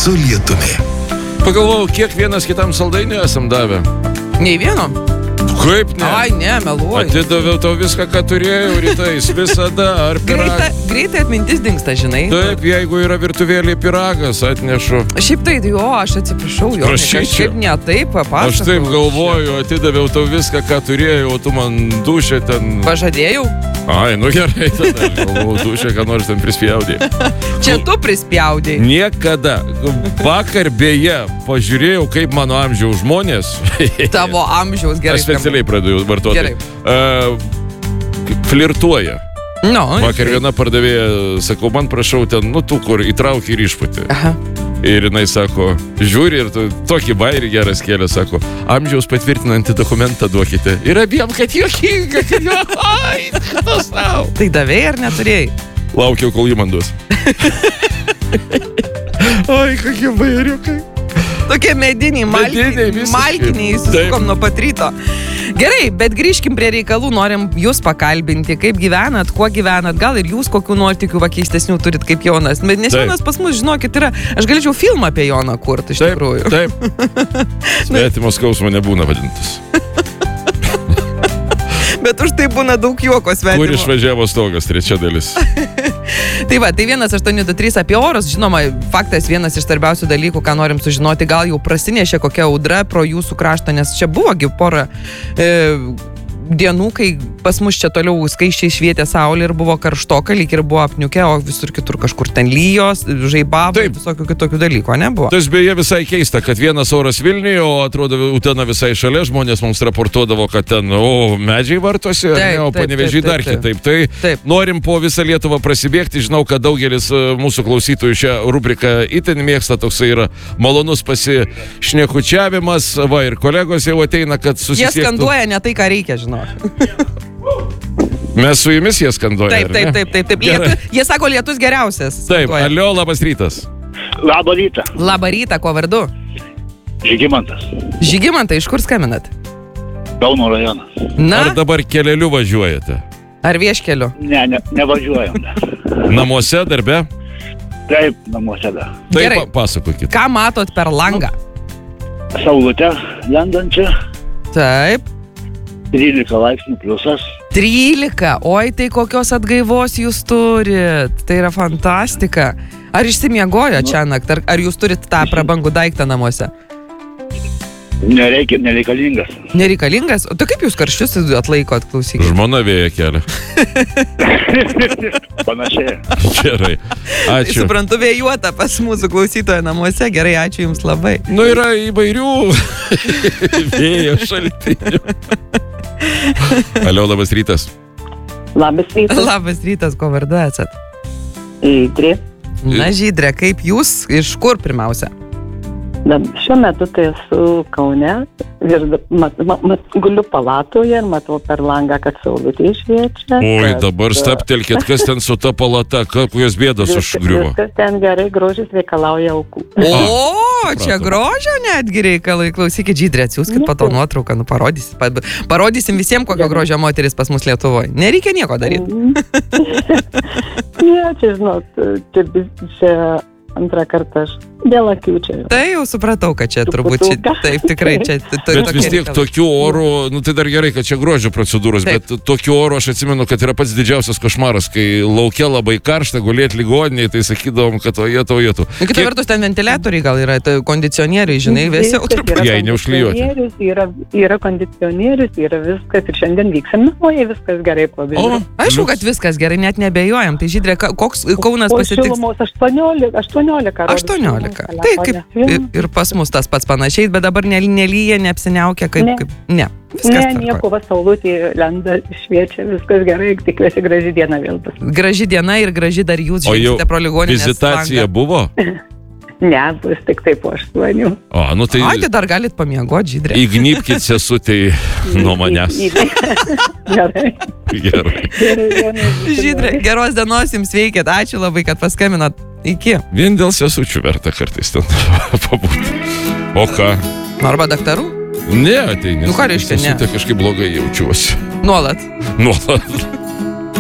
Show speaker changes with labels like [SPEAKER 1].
[SPEAKER 1] su lietumi.
[SPEAKER 2] Pagalvojau, kiek vienas kitam saldainių esam davę.
[SPEAKER 3] Nei vieno?
[SPEAKER 2] Kaip ne?
[SPEAKER 3] Ai, ne, meluoju.
[SPEAKER 2] Atidaviau tau viską, ką turėjau rytais, visada, ar piragą.
[SPEAKER 3] Greitai atmintis dingsta, žinai.
[SPEAKER 2] Taip, jeigu yra virtuvėlė piragas, atnešu.
[SPEAKER 3] Šiaip tai, jo, aš atsiprašau, jo, kažkaip ne taip papasakau.
[SPEAKER 2] Aš taip galvoju, atidaviau tau viską, ką turėjau, tu man dušė ten...
[SPEAKER 3] Pažadėjau?
[SPEAKER 2] Ai, nu gerai, tada aš galvoju, dušė, ką nors ten prispjaudė.
[SPEAKER 3] Čia tu prispjaudė.
[SPEAKER 2] Niekada. Vakar beje, pažiūrėjau, kaip mano amžiaus žmonės...
[SPEAKER 3] Tavo amžiaus, gerai.
[SPEAKER 2] Aš specialiai pradėjau vartoti.
[SPEAKER 3] Gerai.
[SPEAKER 2] Flirtuoja.
[SPEAKER 3] No,
[SPEAKER 2] vakar viena pardavėja, sakau, man prašau ten, nu tu, kur įtrauki ir išputį.
[SPEAKER 3] Aha.
[SPEAKER 2] Ir jinai sako, žiūri ir tokį bairį geras kėlė, sako, amžiaus patvirtinantį dokumentą duokite. Ir abiem, kad juokinga, kad ai, kas tau.
[SPEAKER 3] Tai davėjai ar neturėjai?
[SPEAKER 2] Laukiau, kol jį man duos. Ai, kokie bairiukai.
[SPEAKER 3] Tokie mediniai, malkiniai, susukom nuo pat ryto. Gerai, bet grįžkim prie reikalų, norim jūs pakalbinti, kaip gyvenat, kuo gyvenat, gal ir jūs kokių nuotykių keistesnių turit kaip Jonas. Nes Jonas pas mus, žinokit, yra, aš galėčiau filmą apie Joną kurti, iš tikrųjų.
[SPEAKER 2] Taip. Svetimo skausmo nebūna vadintas.
[SPEAKER 3] Bet už tai būna daug juoko svetimo.
[SPEAKER 2] Kur išvažiavo stogas, trečia dalis.
[SPEAKER 3] Tai va, tai 1823 apie orus, žinoma, faktas vienas iš svarbiausių dalykų, ką norim sužinoti, gal jau prasinešė kokia audra pro jūsų kraštą, nes čia buvogi porą dienų, kai pas mus čia toliau skaičiai švietė saulė ir buvo karštoka, lyg ir buvo apniukę, o visur kitur kažkur ten lyjos, žaibavo, visokių kitokių dalykų, nebuvo?
[SPEAKER 2] Tas beje visai keista, kad vienas oras Vilniuje, o atrodo Utena visai šalia, žmonės mums raportuodavo, kad ten, medžiai vartosi, o Panevėžy dar kitaip. Tai norim po visą Lietuvą prasibėgti, žinau, kad daugelis mūsų klausytojų šią rubriką itin mėgsta, toksai yra malonus pasišnekučiavimas, va ir kolegos jau ateina, kad susisiektų.
[SPEAKER 3] Jie skanduoja ne tai, ką reikia, žinau.
[SPEAKER 2] Mes su jumis jie skanduoja.
[SPEAKER 3] Taip. Jie sako, lietus geriausias.
[SPEAKER 2] Taip, alio, labas rytas.
[SPEAKER 4] Labą rytą.
[SPEAKER 3] Labą rytą, kuo vardu?
[SPEAKER 4] Žygimantas.
[SPEAKER 3] Žygimantai, iš kur skambinat?
[SPEAKER 4] Kauno rajonas.
[SPEAKER 3] Na?
[SPEAKER 2] Ar dabar keleliu važiuojate?
[SPEAKER 3] Ar vieškeliu?
[SPEAKER 4] Nevažiuojam.
[SPEAKER 2] Namuose, darbe?
[SPEAKER 4] Taip, namuose dar.
[SPEAKER 2] Taip, pasakokit.
[SPEAKER 3] Ką matot per langą?
[SPEAKER 4] Saulutę lendančią.
[SPEAKER 3] Taip.
[SPEAKER 4] 13 laipsnių pliusas.
[SPEAKER 3] 13? Oi, tai kokios atgaivos jūs turit? Tai yra fantastika. Ar išsimiegojo čia nakt? Ar jūs turit tą prabangų daiktą namuose?
[SPEAKER 4] Nereikalingas.
[SPEAKER 3] Nereikalingas? O tai kaip jūs karščius atlaikot, klausykit?
[SPEAKER 2] Žmona vėja kelia.
[SPEAKER 4] Panašiai.
[SPEAKER 2] Gerai. Ačiū.
[SPEAKER 3] Suprantu, vėjuota pas mūsų klausytoją namuose. Gerai, ačiū jums labai.
[SPEAKER 2] Nu, yra įvairių vėjo šaltinių. Alio, labas rytas.
[SPEAKER 5] Labas rytas.
[SPEAKER 3] Labas rytas, ko vardu esat?
[SPEAKER 5] Žydrė.
[SPEAKER 3] Na, Žydrė, kaip jūs? Iš kur pirmiausia?
[SPEAKER 5] Šiuo metu tai esu Kaune, guliu palatoje ir matau per langą, kad saulutė šviečia.
[SPEAKER 2] Oi, dabar staptelkit, kas ten su ta palata, kokios bėdos užgriuvo.
[SPEAKER 5] Viskas ten gerai, grožis reikalauja aukų.
[SPEAKER 3] O, čia grožio netgi reikalai. Klausykit, Žydrė, atsiųskit po to nuotrauką, parodysim visiems, kokio grožio moteris pas mus Lietuvoje. Nereikia nieko daryti.
[SPEAKER 5] Ne, čia žinot, čia antrą kartą aš dėl akių čia.
[SPEAKER 3] Tai jau supratau, kad čia turbūt taip tikrai čia.
[SPEAKER 2] Bet vis tiek tokių orų, nu tai dar gerai, kad čia grožio procedūros, bet tokių orų aš atsimenu, kad yra pats didžiausias košmaras, kai laukia labai karšta, gulėti ligoninėje, tai sakydavom, kad ojetu.
[SPEAKER 3] Kita vertus, ten ventiliatoriai gal yra, kondicionieriai, žinai, vėsiau truputį.
[SPEAKER 2] Jei neužklijuoti.
[SPEAKER 5] Yra kondicionierius, yra viskas ir šiandien vyksim namo, jei viskas gerai pavyzdžiui.
[SPEAKER 3] Aišku, kad viskas gerai, net nebejojam. Tai Žydrė, koks Kaunas pasitiks? 18. Tai kaip ir pas mus tas pats panašiai, bet dabar nelyja, neapsiniaukia, kaip ne.
[SPEAKER 5] Nieko, saulutė lenda, šviečia, viskas gerai, tikiuosi graži diena vėl bus.
[SPEAKER 3] Graži diena ir graži dar jūs žiūrėsite pro ligoninės langą.
[SPEAKER 2] Vizitacija buvo?
[SPEAKER 5] Ne, bus tik taip po 8.
[SPEAKER 2] Nu tai...
[SPEAKER 3] Tai dar galit pamiegoti, Žydrė.
[SPEAKER 2] Įgnypkit sesutei nuo manęs.
[SPEAKER 5] Gerai.
[SPEAKER 3] Žydrė, geros dienos jums veikėt. Ačiū labai, kad paskambinat. Iki.
[SPEAKER 2] Vien dėl sesučių verta kartais ten pabūti. O ką?
[SPEAKER 3] Arba daktarų?
[SPEAKER 2] Ne, tai nes
[SPEAKER 3] ką reiškia ne?
[SPEAKER 2] Sesutė kažkaip blogai jaučiuosi.
[SPEAKER 3] Nuolat.